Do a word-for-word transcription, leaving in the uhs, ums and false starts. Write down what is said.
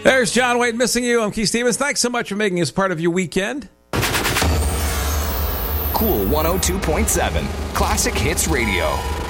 There's John Wayne missing you. I'm Keith Stevens. Thanks so much for making us part of your weekend. Cool one oh two point seven Classic Hits Radio.